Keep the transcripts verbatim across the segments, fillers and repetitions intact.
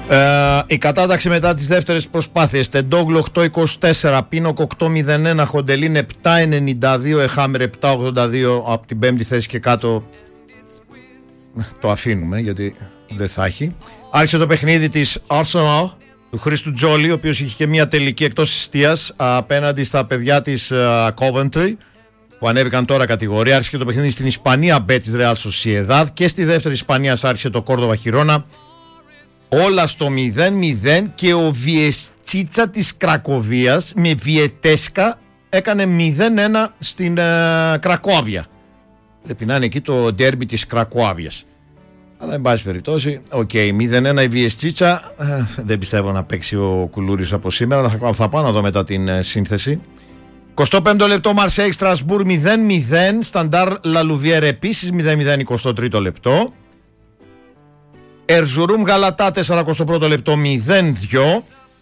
Ε, η κατάταξη μετά τις δεύτερες προσπάθειες. Τεντόγλου οκτώ είκοσι τέσσερα, Πίνοκ οκτώ μηδέν ένα, Χοντελίν επτά ενενήντα δύο, Εχάμερ επτά ογδόντα δύο. Από την πέμπτη θέση και κάτω το αφήνουμε γιατί δεν θα έχει. Άρχισε το παιχνίδι της Arsenal του Χρήστου Τζόλι, ο οποίος είχε και μια τελική εκτός εστίας απέναντι στα παιδιά της uh, Coventry, που ανέβηκαν τώρα κατηγορία. Άρχισε το παιχνίδι στην Ισπανία, Μπέτις Ρεάλ Σοσιεδάδ, και στη δεύτερη Ισπανία άρχισε το Κόρδοβα Χιρόνα. Όλα στο μηδέν μηδέν, και ο Βιεστσίτσα της Κρακοβίας με Βιετέσκα έκανε μηδέν ένα στην uh, Κρακόβια. Πρέπει να είναι εκεί το ντέρμπι της Κρακόβιας. Αλλά εν πάση περιπτώσει, οκ, okay, μηδέν ένα η Βιεστσίτσα. Ε, δεν πιστεύω να παίξει ο Κουλούρης από σήμερα. Θα, θα πάω να δω μετά την ε, σύνθεση. εικοστό πέμπτο λεπτό, Μαρσέιγ Στρασβούρ μηδέν μηδέν. Σταντάρ Λαλουβιέρ επίσης μηδέν μηδέν, εικοστό τρίτο λεπτό. Ερζουρούμ Γαλατά σαραντά πρώτο λεπτό μηδέν δύο.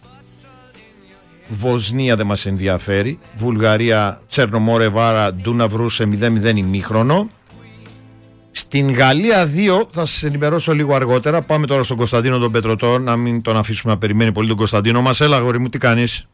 Βοσνία δεν μας ενδιαφέρει. Βουλγαρία Τσερνομόρε Βάρα Ντούναβρου μηδέν μηδέν ημίχρονο. Στην Γαλλία δύο, θα σας ενημερώσω λίγο αργότερα. Πάμε τώρα στον Κωνσταντίνο τον Πετρωτό, να μην τον αφήσουμε να περιμένει πολύ τον Κωνσταντίνο μας. Έλα αγόρι μου, τι κάνεις?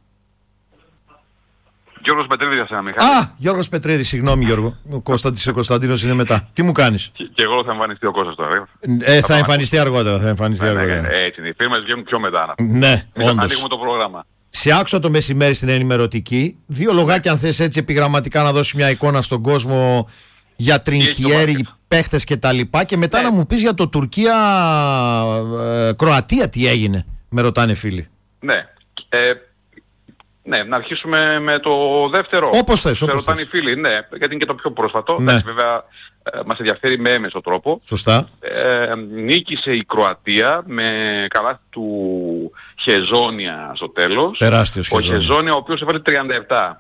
Γιώργος Πετρίδης για σένα, Μιχάλη. Α, Γιώργος Πετρίδης, συγγνώμη Γιώργο. Ο Κωνσταντίνος, ο Κωνσταντίνος είναι μετά. Τι μου κάνεις? Και, και εγώ θα εμφανιστεί ο Κώστας τώρα. Ε, θα, θα εμφανιστεί αργότερα, θα εμφανιστεί ναι, αργότερα. Ναι, έτσι είναι, οι φίλοι μας βγαίνουν πιο μετά. Ναι, όντως. Ανοίγουμε το πρόγραμμα. Σε άκουσα το μεσημέρι στην ενημερωτική. Δύο λογάκια αν θες έτσι επιγραμματικά να δώσει μια εικόνα στον κόσμο για Τρινκιέρι, παίχτες και τα λοιπά, και μετά ναι. να μου πεις για το Τουρκία-Κροατία τι έγινε, με ρωτάνε φίλοι. Ναι, ε, ναι, να αρχίσουμε με το δεύτερο. Όπως θες, σε όπως ρωτάνε θες. οι φίλοι, ναι, γιατί είναι και το πιο πρόσφατο. Ναι. Εντάξει, βέβαια ε, μας ενδιαφέρει με έμεσο τρόπο. Σωστά. Ε, νίκησε η Κροατία με καλάθι του Χεζόνια στο τέλος. Τεράστιος Χεζόνια. Ο Χεζόνια, ο οποίος έβαλε τριάντα επτά.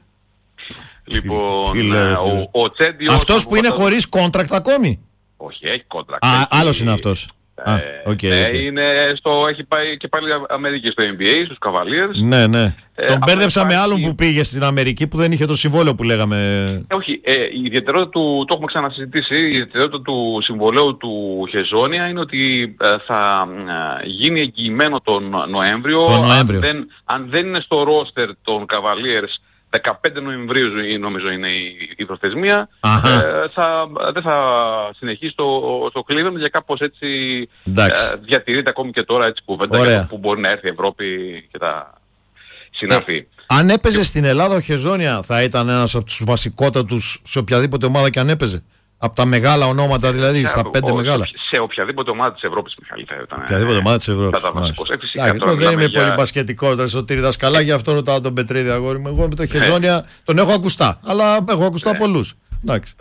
Λοιπόν, τι, τι λέω, ο, ο Τσέντιος... Αυτός που είναι το... χωρίς κόντρακτ ακόμη? Όχι, έχει κόντρακτ. Α, άλλος είναι αυτός. Ε, Α, okay, ναι, okay. είναι στο, έχει πάει και πάλι Αμερική στο N B A, στους Cavaliers. Ναι, ναι. Ε, Τον μπέρδεψα υπάρχει... με άλλον που πήγε στην Αμερική που δεν είχε το συμβόλαιο που λέγαμε. Ε, όχι, ε, η ιδιαιτερότητα του, το έχουμε ξανασυζητήσει, η ιδιαιτερότητα του συμβολέου του Χεζόνια είναι ότι ε, θα ε, γίνει εγγυημένο τον Νοέμβριο. Τον Νοέμβριο. Αν, δεν, αν δεν είναι στο ρόστερ των Cavaliers, δεκαπέντε Νοεμβρίου νομίζω είναι η, η προθεσμία, ε, θα, δεν θα συνεχίσει στο, στο Cleveland, για κάπως έτσι ε, διατηρείται ακόμη και τώρα έτσι κουβέντα που μπορεί να έρθει η Ευρώπη και τα συναφή. Ε, αν έπαιζε στην Ελλάδα ο Χεζόνια θα ήταν ένας από τους βασικότατους σε οποιαδήποτε ομάδα και αν έπαιζε. Από τα μεγάλα ονόματα δηλαδή, στα πέντε μεγάλα. Σε οποιαδήποτε ομάδα της Ευρώπης, Μιχάλη, θα ήταν. Οποιαδήποτε ομάδα της Ευρώπης. Εγώ δεν είμαι πολύ μπασκετικός, ρε Σωτήρη Δασκαλά, γι' αυτό ρωτάω τον Πετρίδη, αγόρι μου. Εγώ με τον Χεζόνια τον έχω ακουστά, αλλά έχω ακουστά πολλούς. Εντάξει.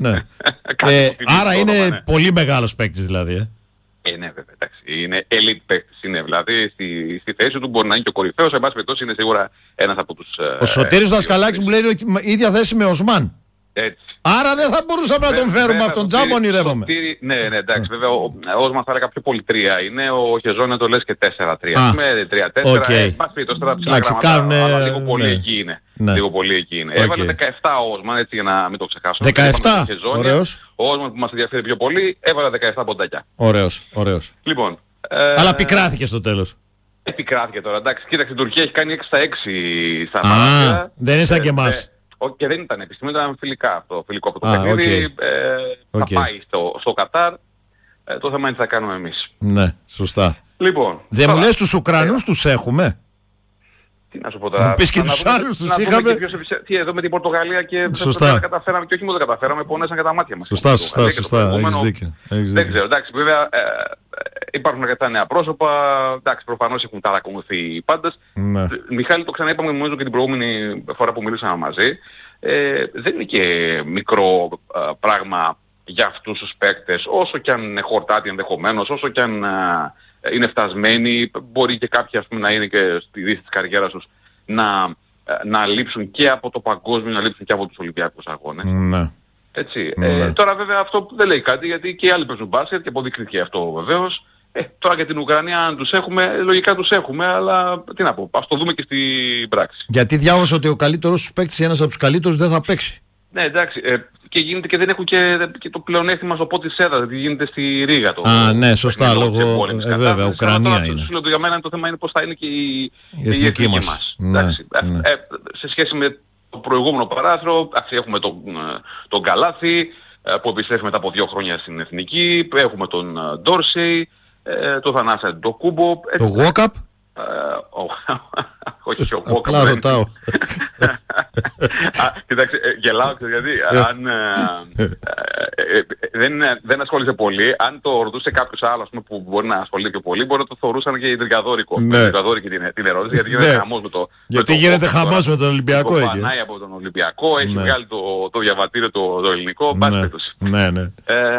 Άρα είναι πολύ μεγάλος παίκτης δηλαδή. Ε, ναι, βέβαια, εντάξει. Είναι elite παίκτης. Είναι δηλαδή στη, στη θέση του μπορεί να είναι και ο κορυφαίος. En πάση περιπτώσει είναι σίγουρα ένας από τους... Ο Σωτήρης Δασκαλάκης μου λέει ίδια θέση με Οσμάν. Έτσι. Άρα δεν θα μπορούσαμε να τον φέρουμε αυτόν, τζάμπο ονειρεύομαι. Ναι, ναι, εντάξει, βέβαια ο Όσμαν θα έλεγα πιο πολύ τρία είναι, ο Χεζόνια το λες και τέσσερα τρία. Με τρία τέσσερα, πας πει, τώρα ψηλά γραμμάτα, αλλά λίγο πολύ εκεί είναι. Λίγο πολύ εκεί είναι. Έβαλε δεκαεπτά ο Όσμαν, έτσι για να μην το ξεχάσουμε. δεκαεπτά, ωραίος. Ο Όσμαν που μας ενδιαφέρει πιο πολύ, έβαλε δεκαεπτά ποντάκια. Ωραίος, ωραίος. Λοιπόν. Αλλά πικράθηκε στο τέλος. Επικράθηκε τώρα, εντάξει, κοίταξε, η Τουρκία έχει κάνει έξι στα έξι στα μάτια. Δεν είναι σαν και εμάς. Και δεν ήταν επιστήμη, ήταν φιλικά αυτό, φιλικό από το παιχνίδι. Okay. Ε, okay. Θα πάει στο, στο Κατάρ. Ε, το θέμα είναι τι θα κάνουμε εμείς. Ναι, σωστά. Λοιπόν. Δεν τώρα, μου λες τους Ουκρανούς ε, τους έχουμε? Τι να σου πω τώρα. Μου πεις και τους άλλους τους είχαμε. Τι εδώ με την Πορτογαλία και σωστά. δεν καταφέραμε, και όχι μόνο δεν καταφέραμε, πονέσαν και τα μάτια μας. Σωστά, σωστά, σωστά. Έχεις δίκιο. Δεν ξέρω, εντάξει, βέβαια ε, υπάρχουν αρκετά νέα πρόσωπα. Εντάξει, προφανώς έχουν ταρακονωθεί οι πάντες. Ναι. Μιχάλη, το ξαναείπαμε νομίζω και την προηγούμενη φορά που μιλήσαμε μαζί. Ε, δεν είναι και μικρό ε, πράγμα για αυτούς τους παίκτες, όσο και αν είναι χορτάτοι ενδεχομένως, όσο και αν ε, είναι φτασμένοι, μπορεί και κάποιοι ας πούμε, να είναι και στη δύση της καριέρας τους να, ε, να λείψουν και από το παγκόσμιο, να λείψουν και από τους Ολυμπιακούς αγώνες. Ναι. Έτσι. Ναι. Ε, τώρα βέβαια αυτό δεν λέει κάτι, γιατί και οι άλλοι παίζουν μπάσκετ και αποδείχθηκε αυτό βεβαίως. Ε, τώρα για την Ουκρανία αν τους έχουμε, λογικά τους έχουμε, αλλά τι να πω, ας το δούμε και στην πράξη. Γιατί διάβασα ότι ο καλύτερος τους παίκτης, ένας από τους καλύτερους δεν θα παίξει. Ναι, εντάξει. Ε, και γίνεται και δεν έχουν και, και το πλεονέκτημα στο πότι της έδρας, γιατί γίνεται στη Ρήγα. Το, Α, ναι, σωστά, λόγω. Ε, βέβαια, Ουκρανία τώρα, είναι. Σου για μένα το θέμα είναι πώς θα είναι και η, η εθνική, η εθνική μας. μας. Ναι, εντάξει, ναι. Ε, σε σχέση με το προηγούμενο παράθυρο, έχουμε τον, τον Καλάθι, που επιστρέφει μετά από δύο χρόνια στην εθνική, έχουμε τον Ντόρσεϊ, τον Θανάση Αντετοκούνμπο. Το Γουόκαπ. Όχι, ο Κόκκαπ. Απλά ρωτάω. Κοιτάξτε, γελάω γιατί αν δεν ασχολείται πολύ, αν το ρωτούσε κάποιος άλλος που μπορεί να ασχολείται πιο πολύ, μπορεί να το θεωρούσαν και τριγκαδόρικο. Τριγκαδόρικη την ερώτηση, γιατί γίνεται χαμός με το. Γιατί γίνεται χαμός με τον Ολυμπιακό εκεί. Πανάει από τον Ολυμπιακό, έχει βγάλει το διαβατήριο το ελληνικό. Ναι, ναι.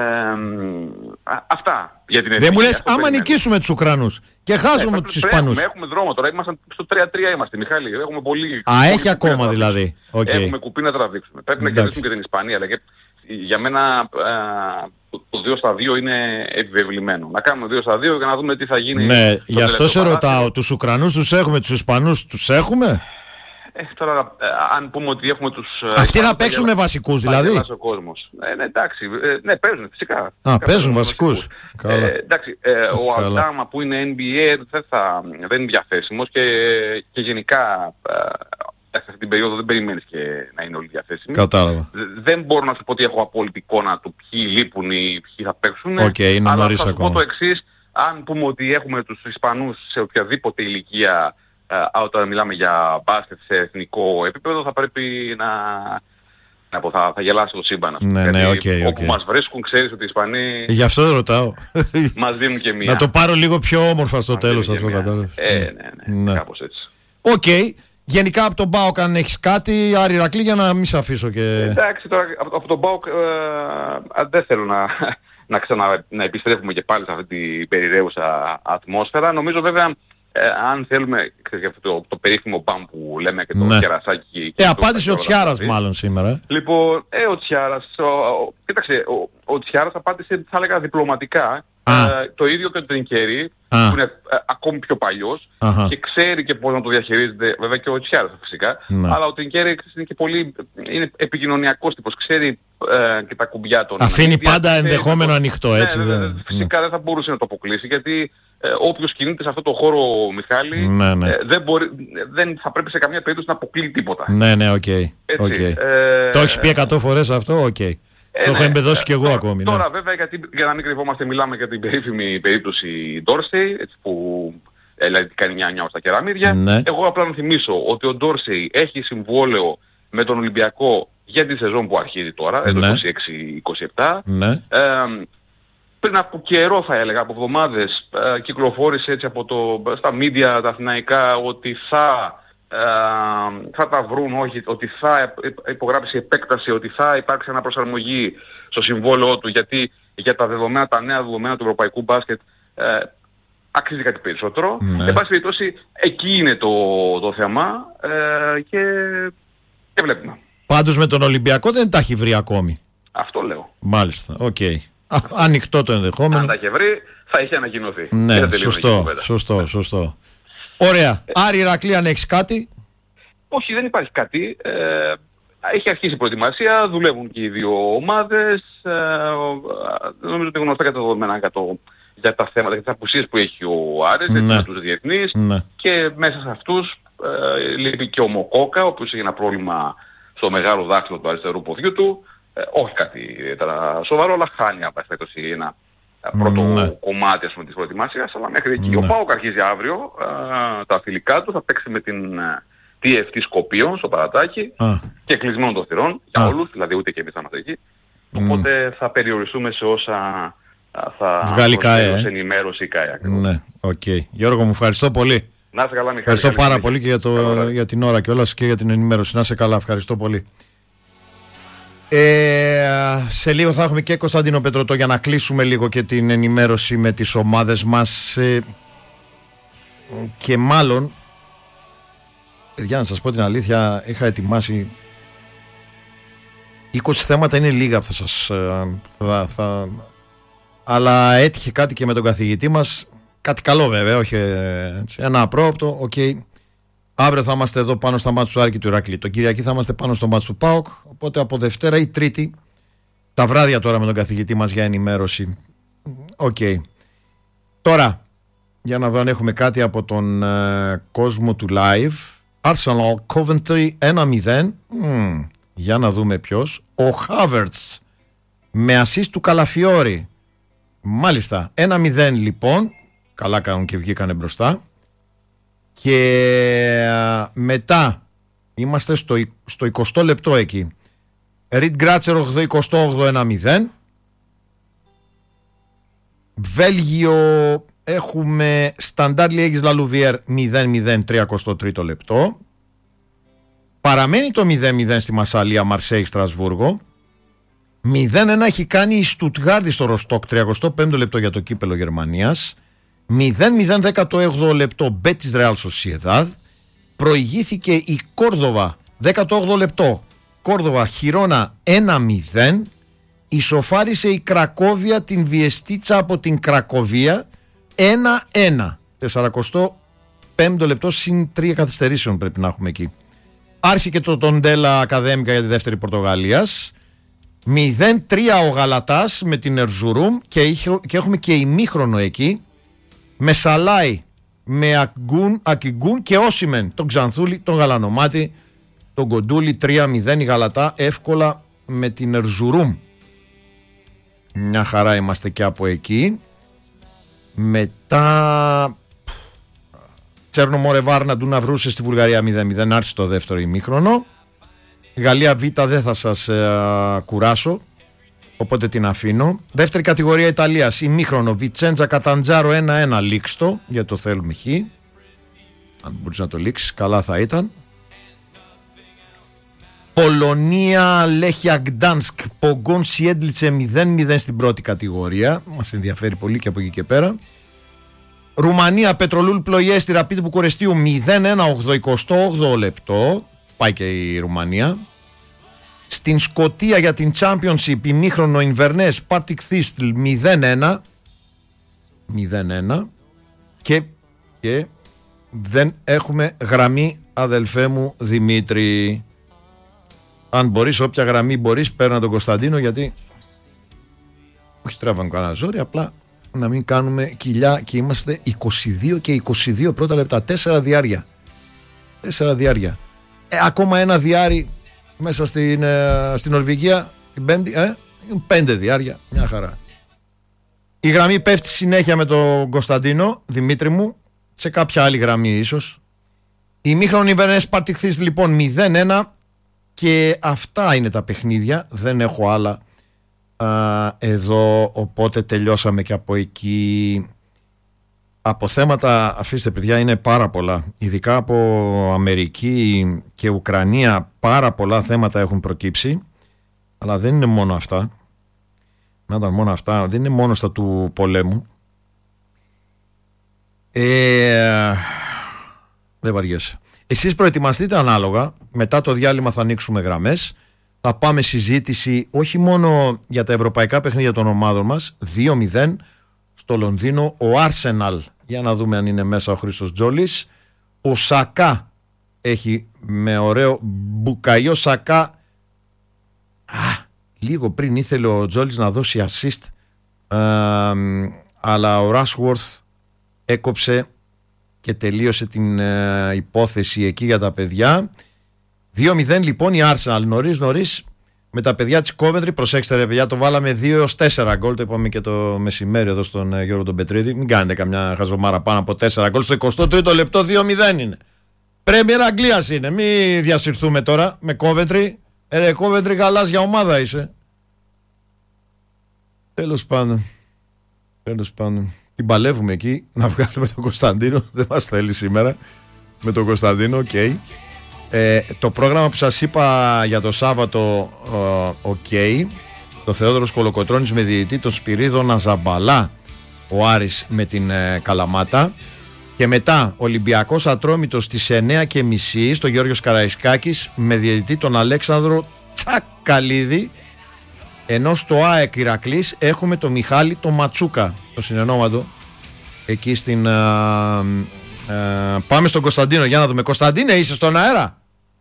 Αυτά. Δεν μου λες, άμα νικήσουμε τους Ουκρανούς και χάσουμε ε, τους Ισπανούς. Έχουμε, έχουμε δρόμο τώρα, ήμασταν στο τρία τρία είμαστε, Μιχάλη. Έχουμε πολύ. Α, πολύ έχει ακόμα δηλαδή. Okay. Έχουμε κουπί να τραβήξουμε. Πρέπει να κερδίσουμε και την Ισπανία. Αλλά και, για μένα α, το, το δύο στα δύο είναι επιβεβλημένο. Να κάνουμε δύο στα δύο για να δούμε τι θα γίνει. Ναι, γι' αυτό σε ρωτάω. Τους Ουκρανούς τους έχουμε, τους Ισπανούς τους έχουμε. Ε, τώρα, ε, αν πούμε ότι έχουμε τους... Αυτοί θα παίξουν με βασικούς δηλαδή. Ο κόσμος. Ε, ναι, εντάξει. Ε, ναι, παίζουν φυσικά. Α, φυσικά παίζουν βασικούς. βασικούς. Ε, εντάξει, ε, ο Αλτάμα που είναι N B A δεν, θα, δεν είναι διαθέσιμος και, και γενικά ε, αυτή την περίοδο δεν περιμένεις και να είναι όλοι διαθέσιμοι. Κατάλαβα. Δεν μπορώ να σου πω ότι έχω απόλυτη εικόνα του ποιοι λείπουν ή ποιοι θα παίξουν. Okay, είναι αλλά νωρίς θα σου ακόμα. πω το εξής, αν πούμε ότι έχουμε τους Ισπανούς σε οποιαδήποτε ηλικία, Uh, όταν μιλάμε για μπάσκετ σε εθνικό επίπεδο, θα πρέπει να, να πω, θα, θα γελάσει το σύμπαν. Ναι, γιατί ναι, okay, όπου okay. μας βρίσκουν, ξέρεις ότι οι Ισπανοί γι' αυτό ρωτάω. Μας δίνουν και μία. Να το πάρω λίγο πιο όμορφα στο τέλος αυτό, κατάλαβες. Ε, ναι, ναι, ναι, κάπως έτσι. Οκ. Okay. Γενικά από τον ΠΑΟΚ αν έχεις κάτι, Άρη Ηρακλή, για να μην σε αφήσω και... Εντάξει, τώρα από, από τον ΠΑΟΚ ε, δεν θέλω να, να, ξανα, να επιστρέφουμε και πάλι σε αυτή την περιραίουσα ατμόσφαιρα. Νομίζω βέβαια, Ε, αν θέλουμε, ξέρεις, αυτό το, το περίφημο μπαμ που λέμε και το ναι. κερασάκι... Ε, απάντησε ο Τσιάρας μάλλον σήμερα. Λοιπόν, ε, ο Τσιάρας, ο, ο, κοίταξε, ο, ο Τσιάρας απάντησε, θα έλεγα, διπλωματικά. Ε, το ίδιο και ο Τρινκέρι, που είναι ε, ακόμη πιο παλιός Αχα. και ξέρει και πώς να το διαχειρίζεται, βέβαια και ο Τσιάρας φυσικά, ναι. αλλά ο Τρινκέρι είναι και πολύ είναι επικοινωνιακός τύπος, ξέρει ε, και τα κουμπιά των... Αφήνει πάντα ενδεχόμενο ανοιχτό, έτσι. Ναι, δεν... ναι, φυσικά ναι. δεν θα μπορούσε να το αποκλείσει, γιατί ε, όποιος κινείται σε αυτό το χώρο, Μιχάλη, ναι, ναι. Ε, δεν, μπορεί, δεν θα πρέπει σε καμία περίπτωση να αποκλείει τίποτα. Ναι, ναι, οκ. Okay. Okay. Ε, το έχεις πει εκατό φορές αυτό, οκ. Okay. Ε, το έχω ναι, εμπεδώσει κι εγώ τώρα, ακόμη. Τώρα ναι. βέβαια, γιατί, για να μην κρυβόμαστε, μιλάμε για την περίφημη περίπτωση Ντόρσεϊ, που δηλαδή κάνει μια νιά στα κεραμίδια. Ναι. Εγώ απλά να θυμίσω ότι ο Ντόρσεϊ έχει συμβόλαιο με τον Ολυμπιακό για τη σεζόν που αρχίζει τώρα, ναι. το είκοσι έξι είκοσι επτά. Ναι. Ε, πριν από καιρό, θα έλεγα, από εβδομάδες, ε, κυκλοφόρησε έτσι από το, στα media τα αθηναϊκά ότι θα... Uh, θα τα βρουν, όχι, ότι θα υπογράψει επέκταση, ότι θα υπάρξει αναπροσαρμογή στο συμβόλαιό του, γιατί για τα δεδομένα, τα νέα δεδομένα του ευρωπαϊκού μπάσκετ uh, αξίζει κάτι περισσότερο. Ναι. Εν πάση περιπτώσει, εκεί είναι το, το θέμα uh, και, και βλέπουμε. Πάντως με τον Ολυμπιακό δεν τα έχει βρει ακόμη. Αυτό λέω. Μάλιστα, οκ. Okay. Ανοιχτό το ενδεχόμενο. Αν τα είχε βρει, θα είχε ανακοινωθεί. Ναι, σωστό, σωστό, σωστό. Ωραία. Ε, Άρη Ηρακλή, αν έχεις κάτι? Όχι, δεν υπάρχει κάτι. Ε, έχει αρχίσει η προετοιμασία, δουλεύουν και οι δύο ομάδες. Ε, νομίζω ότι γνωστά και τα δεδομένα για, το, για τα θέματα, για τις απουσίες που έχει ο Άρης, ναι. με τους διεθνείς. Ναι. Και μέσα σε αυτούς ε, λείπει και ο Μοκόκα, ο οποίος έχει ένα πρόβλημα στο μεγάλο δάχτυλο του αριστερού ποδιού του. Ε, όχι κάτι ιδιαίτερα σοβαρό, αλλά χάνει από ένα πρώτο ναι. κομμάτι, ας πούμε, της προετοιμασίας, αλλά μέχρι εκεί. Ναι. Ο ΠΑΟΚ αρχίζει αύριο α, τα φιλικά του, θα παίξει με την τι εφ τι Σκοπίων στο Παρατάκι α. και κλεισμένων των θυρών για όλους, δηλαδή ούτε και εμείς θα είμαστε εκεί. Mm. Οπότε θα περιοριστούμε σε όσα α, θα βγάλει ΚΑΕ. ενημέρωση η ΚΑΕ. Ναι, οκ. Okay. Γιώργο, μου ευχαριστώ πολύ. Να είσαι καλά, Μιχάλη. Ευχαριστώ πάρα καλή πολύ και για, το, για την ώρα κιόλας και για την ενημέρωση. Να είσαι καλά, ευχαριστώ πολύ. Ε, σε λίγο θα έχουμε και Κωνσταντίνο Πετρωτό για να κλείσουμε λίγο και την ενημέρωση με τις ομάδες μας ε, και μάλλον, για να σας πω την αλήθεια, είχα ετοιμάσει είκοσι θέματα, είναι λίγα που θα σας θα, θα, αλλά έτυχε κάτι και με τον καθηγητή μας, κάτι καλό βέβαια, όχι έτσι, ένα απρόοπτο, οκ. Okay. Αύριο θα είμαστε εδώ πάνω στα μάτς του Άρη και του Ηρακλή. Τον Κυριακή θα είμαστε πάνω στο μάτς του ΠΑΟΚ. Οπότε από Δευτέρα ή Τρίτη, τα βράδια τώρα με τον καθηγητή μας για ενημέρωση. Οκ. Okay. Τώρα, για να δω αν έχουμε κάτι από τον ε, κόσμο του live. Arsenal Coventry ένα μηδέν. Mm, για να δούμε ποιος. Ο Havertz με assist του Καλαφιόρη. Μάλιστα, ένα μηδέν λοιπόν. Καλά κάνουν και βγήκανε μπροστά. Και α, μετά είμαστε στο, στο εικοστό λεπτό εκεί. Ριτ Γκράτσερ εικοστό όγδοο ένα μηδέν. Βέλγιο έχουμε Σταντάρ Λιέγης Λαλουβιέρ μηδέν μηδέν τριακοστό τρίτο λεπτό. Παραμένει το μηδέν μηδέν στη Μασσαλία Μαρσέη Στρασβούργο. μηδέν ένα έχει κάνει η Στουτγάρδη στο Ροστόκ τριακοστό πέμπτο λεπτό για το κύπελο Γερμανίας. μηδέν μηδέν δέκατο όγδοο λεπτό Μπέτις Ρεάλ Σοσιεδάδ. Προηγήθηκε η Κόρδοβα δέκατο όγδοο λεπτό Κόρδοβα Χιρόνα ένα μηδέν. Ισοφάρισε η Κρακόβια την Βιεστίτσα από την Κρακοβία ένα ένα. σαρακοστό πέμπτο λεπτό συν τρία καθυστερήσεων πρέπει να έχουμε εκεί. Άρχισε και το Τοντέλα Ακαδέμικα για τη δεύτερη Πορτογαλίας. μηδέν τρία ο Γαλατάς με την Ερζουρούμ και, είχε, και έχουμε και ημίχρονο εκεί με Σαλάι, με Ακγκούν, Ακιγκούν και Όσιμεν, τον Ξανθούλη, τον Γαλανομάτι, τον Κοντούλη. Τρία μηδέν η Γαλατά εύκολα με την Ερζουρούμ. Μια χαρά είμαστε και από εκεί. Μετά Τσέρνο Μόρε Βάρνα του Ναυρούσε στη Βουλγαρία μηδέν μηδέν. Άρχισε το δεύτερο ημίχρονο. Γαλλία Β δεν θα σας ε, κουράσω, οπότε την αφήνω. Δεύτερη κατηγορία Ιταλίας, ημίχρονο Βιτσέντζα Καταντζάρο ένα ένα. Λήξτο, γιατί το θέλουμε χ. Αν μπορείς να το λήξεις καλά θα ήταν. Πολωνία Λέχια Γκτάνσκ Πογκόν Σιέντλιτσε μηδέν μηδέν στην πρώτη κατηγορία. Μας ενδιαφέρει πολύ και από εκεί και πέρα. Ρουμανία Πετρολούλ Πλοιέστη Ραπίδ Βουκουρεστίου μηδέν ένα εικοστό όγδοο λεπτό. Πάει και η Ρουμανία. Στην Σκωτία για την Championship ημίχρονο Ινβερνές Πάτικ Θίστλ μηδέν ένα. μηδέν ένα. Και, και δεν έχουμε γραμμή, αδελφέ μου Δημήτρη. Αν μπορείς, όποια γραμμή μπορείς, παίρνα τον Κωνσταντίνο, γιατί όχι τράβαν κανένα ζόρι, απλά να μην κάνουμε κοιλιά. Και είμαστε είκοσι δύο και είκοσι δύο πρώτα λεπτά. Τέσσερα διάρια. Τέσσερα διάρια. Ε, ακόμα ένα διάρι μέσα στην, ε, στην Νορβηγία την Πέμπτη. Ε, πέντε διάρια. Μια χαρά. Η γραμμή πέφτει συνέχεια με τον Κωνσταντίνο, Δημήτρη μου. Σε κάποια άλλη γραμμή ίσως. Η μήχρονη Βερνές Παρτιχθής λοιπόν μηδέν ένα. Και αυτά είναι τα παιχνίδια. Δεν έχω άλλα α, εδώ. Οπότε τελειώσαμε και από εκεί. Από θέματα, αφήστε παιδιά, είναι πάρα πολλά. Ειδικά από Αμερική και Ουκρανία πάρα πολλά θέματα έχουν προκύψει. Αλλά δεν είναι μόνο αυτά. Να ήταν μόνο αυτά, δεν είναι μόνο στα του πολέμου. Ε, δεν βαριέσαι. Εσείς προετοιμαστείτε ανάλογα. Μετά το διάλειμμα θα ανοίξουμε γραμμές. Θα πάμε συζήτηση όχι μόνο για τα ευρωπαϊκά παιχνίδια των ομάδων μας. δύο μηδέν στο Λονδίνο ο Arsenal. Για να δούμε αν είναι μέσα ο Χρήστος Τζόλης. Ο Σακά έχει με ωραίο Μπουκαϊό Σακά. Α, λίγο πριν ήθελε ο Τζόλης να δώσει assist, ε, αλλά ο Rashworth έκοψε και τελείωσε την ε, υπόθεση εκεί για τα παιδιά. δύο μηδέν λοιπόν η Arsenal νωρίς νωρίς με τα παιδιά της Coventry. Προσέξτε ρε παιδιά, το βάλαμε δύο έως τέσσερα γκολ. Το είπαμε και το μεσημέρι εδώ στον ε, Γιώργο τον Πετρίδη. Μην κάνετε καμιά χαζομάρα πάνω από τέσσερα γκολ. Στο εικοστό τρίτο λεπτό δύο μηδέν είναι. Πρέμιερ Αγγλίας είναι. Μην διασυρθούμε τώρα με Coventry. Ε, ρε Coventry γαλάζια ομάδα είσαι. Τέλος πάντων. Τέλος πάντων. Την παλεύουμε εκεί να βγάλουμε τον Κωνσταντίνο. Δεν μας θέλει σήμερα με τον Κωνσταντίνο. Οκ. Okay. Ε, το πρόγραμμα που σας είπα για το Σάββατο, οκ. Okay. Το Θεόδωρος Κολοκοτρώνης με διαιτητή τον Σπυρίδο Ναζαμπαλά, ο Άρης με την ε, Καλαμάτα. Και μετά Ολυμπιακός Ατρόμητος στις εννιά και μισή στο Γιώργος Καραϊσκάκης με διαιτητή τον Αλέξανδρο Τσακαλίδη. Ενώ στο ΑΕΚ Ηρακλής έχουμε το Μιχάλη το Ματσούκα, το συνεννόματο, εκεί στην α, Ε, πάμε στον Κωνσταντίνο για να δούμε. Κωνσταντίνε, είσαι στον αέρα?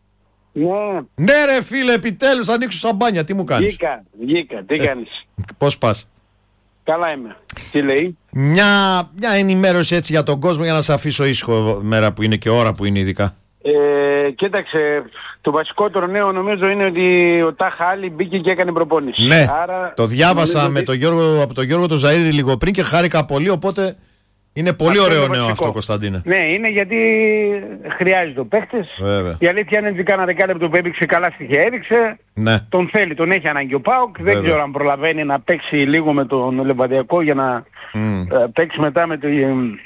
Ναι. Ναι ρε φίλε, επιτέλους θα ανοίξω σαμπάνια. Τι μου κάνεις? Βγήκα, βγήκα. Τι κάνεις? Ε, πώς πας? Καλά είμαι. Τι λέει? Μια, μια ενημέρωση έτσι για τον κόσμο για να σε αφήσω ήσυχο μέρα που είναι και ώρα που είναι ειδικά. Ε, κοίταξε, το βασικότερο νέο νομίζω είναι ότι ο Τάχα Άλλη μπήκε και έκανε προπόνηση. Ναι, άρα, το διάβασα με ότι... τον Γιώργο, από τον Γιώργο τον Ζαΐρη λίγο πριν και χάρηκα πολύ, οπότε είναι πολύ αυτό ωραίο είναι νέο βασικό. αυτό, Κωνσταντίνε. Ναι, είναι γιατί χρειάζεται ο παίχτης. Βέβαια. Η αλήθεια είναι ότι κάνα δεκάλεπτο που έδειξε καλά στοιχεία έδειξε. Ναι. Τον θέλει, τον έχει ανάγκη ο ΠΑΟΚ. Δεν ξέρω αν προλαβαίνει να παίξει λίγο με τον Λεβαδιακό για να Mm. ε, παίξει μετά με, το,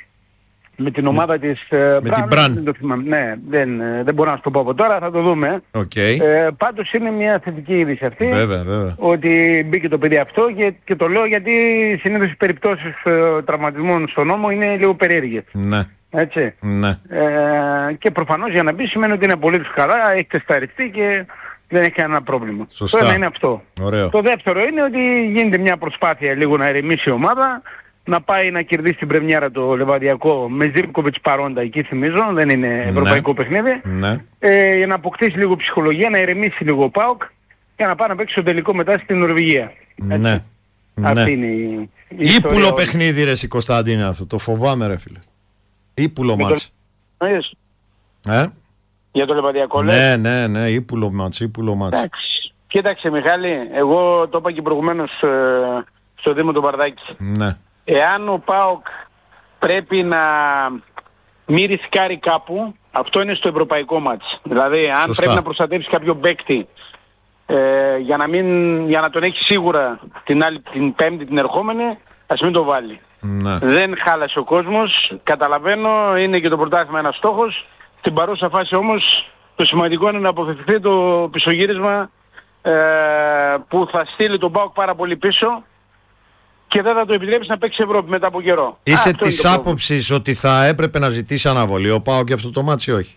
με την ομάδα της με Μπραν. την Μπραν. Δεν το θυμάμαι. Ναι, δεν, δεν μπορώ να σου το πω από τώρα, θα το δούμε. Okay. Ε, πάντως είναι μια θετική είδηση αυτή. Βέβαια, βέβαια. Ότι μπήκε το παιδί αυτό και, και το λέω γιατί συνήθως οι περιπτώσεις ε, τραυματισμών στον νόμο είναι λίγο περίεργες. Ναι. Έτσι. Ναι. Ε, και προφανώς για να μπει σημαίνει ότι είναι πολύ καλά, έχει τεσταριστεί και δεν έχει κανένα πρόβλημα. Σωστά. Το ένα είναι αυτό. Ωραίο. Το δεύτερο είναι ότι γίνεται μια προσπάθεια λίγο να ερεμήσει η ομάδα, να πάει να κερδίσει την πρεμιέρα το Λεβαδιακό με Ζίβκοβιτς παρόντα εκεί, θυμίζω, δεν είναι ευρωπαϊκό ναι. παιχνίδι. Ναι. Ε, για να αποκτήσει λίγο ψυχολογία, να ερεμήσει λίγο ο ΠΑΟΚ και να πάει να παίξει το τελικό μετά στην Νορβηγία. Ναι. Αυτή ναι. είναι η, η Ήπουλο παιχνίδι ρε εσύ Κωνσταντίνε αυτό, το φοβάμαι ρε φίλε. Ήπουλο μάτς. Το... Ε? Για το Λεβαδιακό ναι, λες. ναι, ναι, ήπουλο μάτς, ήπουλο μάτς. Εντάξει. Κοίταξε Μιχάλη, εγώ το είπα και προηγουμένως ε, στο Δήμο του Βαρδάκη. Ναι. Εάν ο ΠΑΟΚ πρέπει να μη ρισκάρει κάπου, αυτό είναι στο ευρωπαϊκό μάτς. Δηλαδή, αν Σωστά. πρέπει να προστατεύσει κάποιον παίκτη ε, για, να μην, για να τον έχει σίγουρα την, άλλη, την πέμπτη την ερχόμενη, ας μην το βάλει. Ναι. Δεν χάλασε ο κόσμος, καταλαβαίνω, είναι και το πρωτάθλημα ένας στόχος. Στην παρούσα φάση όμως το σημαντικό είναι να αποφευχθεί το πισωγύρισμα ε, που θα στείλει τον ΠΑΟΚ πάρα πολύ πίσω και δεν θα το επιτρέψει να παίξει Ευρώπη μετά από καιρό. Είσαι Α, της άποψης ότι θα έπρεπε να ζητήσει αναβολή ο ΠΑΟΚ για αυτό το μάτς ή όχι?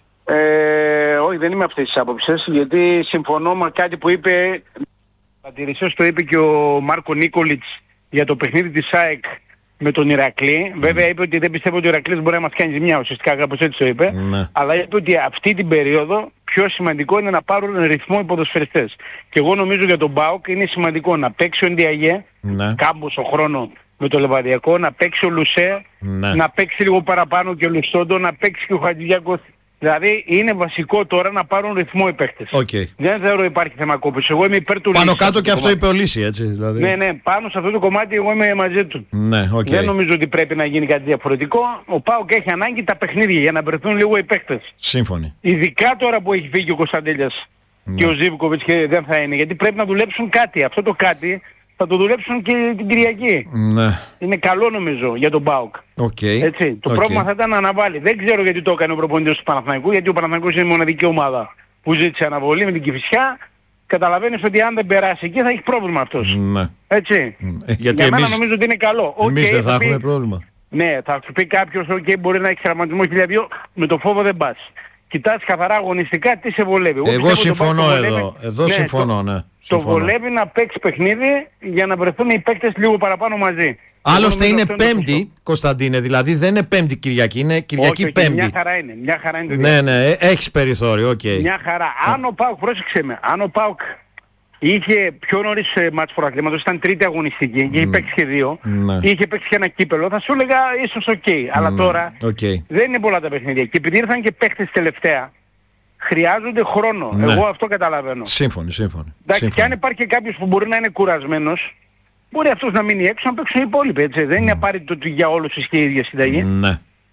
Ε, όχι, δεν είμαι αυτής της άποψης, γιατί συμφωνώ με κάτι που είπε, παρατηρησίες το είπε και ο Μάρκο Νίκολιτς για το παιχνίδι της ΑΕΚ με τον Ηρακλή. Mm. Βέβαια είπε ότι δεν πιστεύω ότι ο Ηρακλής μπορεί να μας κάνει ζημιά, ουσιαστικά κάπως έτσι το είπε. Ναι. Αλλά είπε ότι αυτή την περίοδο πιο σημαντικό είναι να πάρουν ρυθμό οι ποδοσφαιριστές. Και εγώ νομίζω για τον ΠΑΟΚ είναι σημαντικό να παίξει ο Ντιαγέ, Ναι. κάμποσο χρόνο με το Λεβαδιακό, να παίξει ο Λουσέ, Ναι. να παίξει λίγο παραπάνω και ο Λουστόντο, να παίξει και ο Χατζηγιάκος. Δηλαδή είναι βασικό τώρα να πάρουν ρυθμό οι παίχτες. Okay. Δεν θεωρώ υπάρχει θέμα κόπηση. Εγώ είμαι υπέρ του Πάνω Λύση, κάτω και αυτό κομμάτι. είπε ο Λύση, έτσι. Δηλαδή. Ναι, ναι, πάνω σε αυτό το κομμάτι εγώ είμαι μαζί του. Ναι, okay. Δεν νομίζω ότι πρέπει να γίνει κάτι διαφορετικό. Ο ΠΑΟΚ έχει ανάγκη τα παιχνίδια για να βρεθούν λίγο οι παίχτες. Σύμφωνοι. Ειδικά τώρα που έχει φύγει ο Κωνσταντέλιας Ναι. και ο Ζίβκοβιτς και δεν θα είναι. Γιατί πρέπει να δουλέψουν κάτι. Αυτό το κάτι θα το δουλέψουν και την Κυριακή. Ναι. Είναι καλό νομίζω για τον ΠΑΟΚ. Okay. Έτσι. Το Okay. πρόβλημα θα ήταν να αναβάλει. Δεν ξέρω γιατί το έκανε ο προπονητής του Παναθηναϊκού, γιατί ο Παναθηναϊκός είναι η μοναδική ομάδα που ζήτησε αναβολή με την Κηφισιά. Καταλαβαίνεις ότι αν δεν περάσει εκεί θα έχει πρόβλημα αυτός. Ναι. Έτσι. Ε, γιατί για μένα εμείς, νομίζω ότι είναι καλό. εμείς Okay, δεν θα, θα πει, έχουμε πρόβλημα. Ναι, θα σου πει κάποιος ότι okay, μπορεί να έχει τραυματισμό χίλια δύο, με το φόβο δεν πας. Κοιτάς καθαρά αγωνιστικά τι σε βολεύει. Εγώ, Εγώ συμφωνώ εδώ. Βολεύει, εδώ ναι, συμφωνώ, ναι. Το, συμφωνώ. το βολεύει να παίξει παιχνίδι για να βρεθούν οι παίκτες λίγο παραπάνω μαζί. Άλλωστε είναι Πέμπτη, Κωνσταντίνε, δηλαδή δεν είναι Πέμπτη Κυριακή, είναι Κυριακή όχι, Πέμπτη. Μια χαρά είναι, μια χαρά είναι. Ναι, ναι, έχεις περιθώριο, οκ. Okay. Μια χαρά. Αν ο ΠΑΟΚ, πρόσεξε με, αν ο ΠΑΟΚ είχε πιο νωρίς μάτς πρωταθλήματος, ήταν τρίτη αγωνιστική και είχε παίξει και δύο, ναι. είχε παίξει και ένα κύπελο, θα σου έλεγα ίσως οκ. Okay. Αλλά ναι. τώρα okay. δεν είναι πολλά τα παιχνίδια. Και επειδή ήρθαν και παίχτες τελευταία, χρειάζονται χρόνο. Ναι. Εγώ αυτό καταλαβαίνω. Σύμφωνοι, σύμφωνοι. Εντάξει, σύμφωνοι. και αν υπάρχει και κάποιος που μπορεί να είναι κουρασμένος, μπορεί αυτός να μείνει έξω να παίξουν οι υπόλοιποι. Έτσι. Δεν είναι απαραίτητο ότι για όλους ισχύει η ίδια συνταγή. Ναι.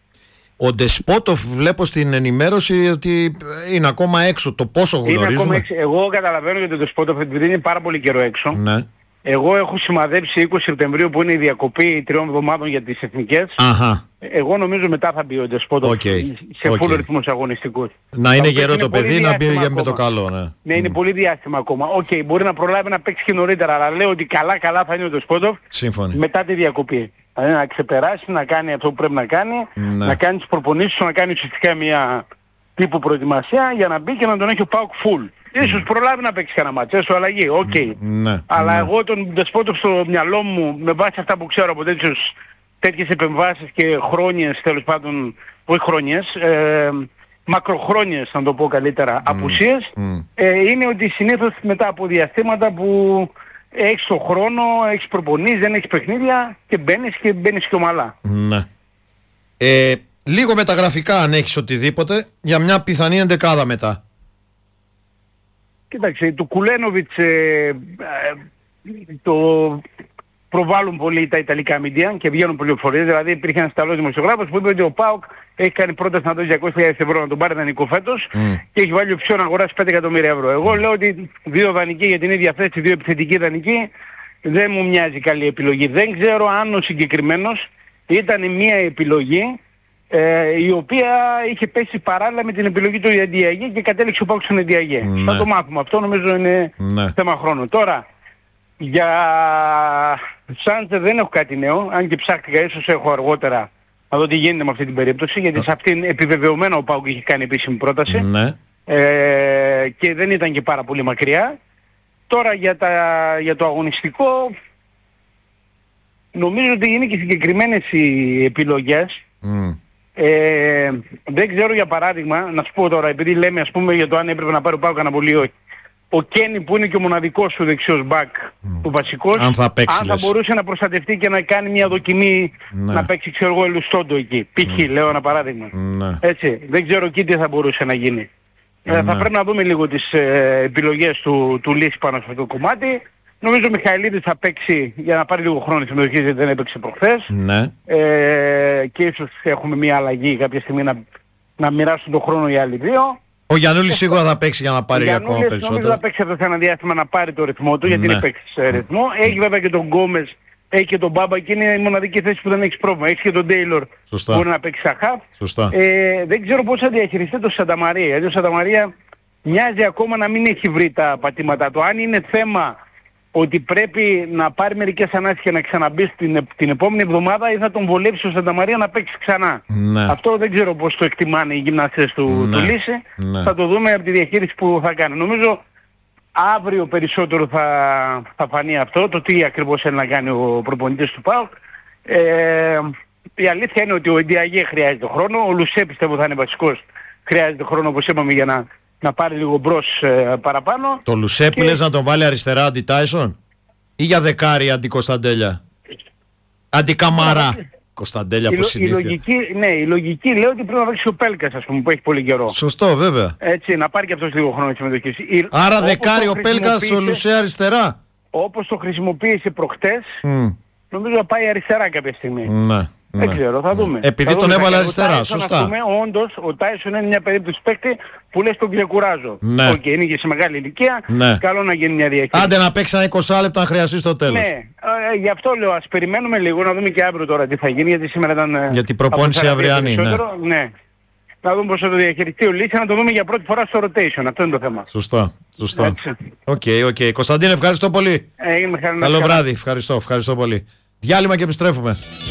Ο Ντεσπότοφ βλέπω στην ενημέρωση ότι είναι ακόμα έξω. Το πόσο γνωρίζουμε. Είναι ακόμα έξω. Εγώ καταλαβαίνω για τον Ντεσπότοφ επειδή είναι πάρα πολύ καιρό έξω. Ναι. Εγώ έχω σημαδέψει είκοσι Σεπτεμβρίου που είναι η διακοπή τριών εβδομάδων για τις εθνικές. Αχα. Εγώ νομίζω μετά θα μπει ο Ντεσπότοφ okay. σε okay. φούλο ρυθμούς αγωνιστικούς. Να είναι γερό είναι το παιδί, να μπει ακόμα. με το καλό. Ναι, ναι είναι mm. πολύ διάστημα ακόμα. Οκ, okay, μπορεί να προλάβει να παίξει και νωρίτερα, αλλά λέω ότι καλά καλά θα είναι ο Ντεσπότοφ μετά τη διακοπή. Δηλαδή να ξεπεράσει, να κάνει αυτό που πρέπει να κάνει, ναι. να κάνει τις προπονήσεις του, να κάνει ουσιαστικά μια τύπου προετοιμασία για να μπει και να τον έχει ο ΠΑΟΚ full. Ίσως προλάβει να παίξει κανένα μάτς, έσω αλλαγή, οκ. Okay. Ναι, αλλά ναι. εγώ τον Ντεσπότοφ στο μυαλό μου, με βάση αυτά που ξέρω από τέτοιους τέτοιες επεμβάσεις και χρόνιες, τέλος πάντων, όχι χρόνιες, ε, μακροχρόνιες, να το πω καλύτερα, mm. απουσίες, mm. Ε, είναι ότι συνήθως μετά από διαστήματα που έχεις τον χρόνο, έχεις προπονείς, δεν έχεις παιχνίδια και μπαίνεις και μπαίνεις και ομαλά. Ναι. Ε, λίγο με τα γραφικά, αν έχεις οτιδήποτε, για μια πιθανή εντεκάδα μετά. Κοίταξε, του Κουλένοβιτς ε, ε, το προβάλλουν πολύ τα ιταλικά μίντια και βγαίνουν πληροφορίες. Δηλαδή υπήρχε ένας Ιταλός δημοσιογράφος που είπε ότι ο ΠΑΟΚ έχει κάνει πρόταση να δώσει διακόσιες χιλιάδες ευρώ να τον πάρει δανεικό φέτος mm. και έχει βάλει οψιόν να αγοράσει πέντε εκατομμύρια ευρώ. Εγώ λέω ότι δύο δανεικοί για την ίδια θέση, δύο επιθετικοί δανεικοί, δεν μου μοιάζει καλή επιλογή. Δεν ξέρω αν ο συγκεκριμένος ήταν μια επιλογή ε, η οποία είχε πέσει παράλληλα με την επιλογή του Ιαντιαγή και κατέληξε ο ΠΑΟΚ στον Ιαντιαγή. Mm. Θα το μάθουμε. Αυτό νομίζω είναι mm. θέμα χρόνου. Τώρα, για Σάντζε δεν έχω κάτι νέο, αν και ψάχτηκα, ίσως έχω αργότερα να δω τι γίνεται με αυτή την περίπτωση, γιατί σε αυτήν επιβεβαιωμένο ο ΠΑΟΚ είχε κάνει επίσημη πρόταση ναι. ε, και δεν ήταν και πάρα πολύ μακριά. Τώρα για, τα, για το αγωνιστικό, νομίζω ότι είναι και συγκεκριμένες οι επιλογές. Mm. Ε, δεν ξέρω, για παράδειγμα, να σου πω τώρα, επειδή λέμε ας πούμε για το αν έπρεπε να πάρει ο ΠΑΟΚ αναβολή ή όχι. Ο Κένι που είναι και ο μοναδικός σου δεξιός μπακ, mm. ο βασικός, αν θα, παίξει, αν θα μπορούσε να προστατευτεί και να κάνει μια δοκιμή ναι. να παίξει, ξέρω εγώ, Ελουστόντο εκεί. Π.χ. Mm. λέω ένα παράδειγμα. Ναι. Έτσι, δεν ξέρω εκεί τι θα μπορούσε να γίνει. Ναι. Ε, θα πρέπει να δούμε λίγο τις ε, επιλογές του, του Λύση πάνω σε αυτό το κομμάτι. Νομίζω ο Μιχαηλίδης θα παίξει για να πάρει λίγο χρόνο συμμετοχής, γιατί δεν έπαιξε προχθές. Ναι. Ε, και ίσως έχουμε μια αλλαγή κάποια στιγμή να, να μοιράσουν τον χρόνο οι άλλοι δύο. Ο Γιαννούλης σίγουρα θα παίξει για να πάρει ακόμα περισσότερο. Νομίζω θα παίξει αυτό σε ένα διάστημα να πάρει το ρυθμό του, γιατί ναι. είναι παίξει σε ρυθμό. Έχει βέβαια και τον Γκόμες, έχει και τον Μπάμπα και είναι η μοναδική θέση που δεν έχει πρόβλημα. Έχει και τον Τέιλορ που μπορεί να παίξει σαν χαφ. Ε, δεν ξέρω πώς θα διαχειριστεί το Σανταμαρία. Γιατί ο Σανταμαρία μοιάζει ακόμα να μην έχει βρει τα πατήματά του. Αν είναι θέμα ότι πρέπει να πάρει μερικές ανάσεις και να ξαναμπεί την, την επόμενη εβδομάδα, ή θα τον βολέψει ο Σανταμαρία να παίξει ξανά. Ναι. Αυτό δεν ξέρω πώς το εκτιμάνε οι γυμναστές του, ναι. του Λύση. Ναι. Θα το δούμε από τη διαχείριση που θα κάνει. Νομίζω αύριο περισσότερο θα, θα φανεί αυτό, το τι ακριβώς θέλει να κάνει ο προπονητής του ΠΑΟΚ. Ε, η αλήθεια είναι ότι ο Ιντιαγέ χρειάζεται χρόνο, ο Λουσέ πιστεύω θα είναι βασικός, χρειάζεται χρόνο όπως είπαμε για να να πάρει λίγο μπρος ε, παραπάνω. Το Λουσέ που και... λες να τον βάλει αριστερά αντί Τάισον ή για δεκάρι αντί Κωνσταντέλια, αντί Καμαρά. Κωνσταντέλια από συνήθεια. Η λογική, ναι, η λογική λέει ότι πρέπει να παίξει ο Πέλκας, ας πούμε, που έχει πολύ καιρό. Σωστό, βέβαια. Έτσι, να πάρει και αυτός λίγο χρόνο συμμετοχής. Άρα δεκάρι ο Πέλκας, ο Λουσέ αριστερά. Όπως το χρησιμοποίησε προχτές, mm. νομίζω να πάει αριστερά κάποια στιγμή. Ναι. Δεν ναι. ξέρω, θα δούμε. Επειδή θα τον δούμε. έβαλε ο αριστερά, Tyson, σωστά. Πούμε, όντως, ο Τάισον είναι μια περίπτωση παίκτη που λες τον ξεκουράζω. Ναι. Okay, είναι και σε μεγάλη ηλικία, ναι. καλό να γίνει μια διαχείριση. Άντε να παίξει ένα είκοσι λεπτό αν χρειαστεί στο τέλος. Ναι, ε, γι' αυτό λέω, ας περιμένουμε λίγο, να δούμε και αύριο τώρα τι θα γίνει, γιατί σήμερα ήταν... Γιατί η προπόνηση αυριανή, ναι. ναι. Να δούμε πώς θα το διαχειριστεί ο Λύση, να το δούμε για πρώτη φορά στο rotation. Αυτό είναι το θέμα. Σωστά. Σωστά. Οκ, okay, οκ. Okay. Κωνσταντίνε, ευχαριστώ πολύ. Ε, Καλό βράδυ. Ευχαριστώ, ευχαριστώ πολύ. Διάλειμμα και επιστρέφουμε.